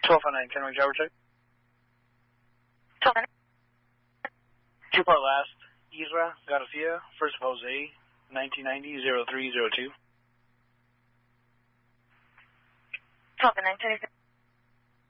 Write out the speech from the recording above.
1209, can I driver check? 1209. 2-part last, Isra Garcia, first of Jose, 1990-0302. 1209,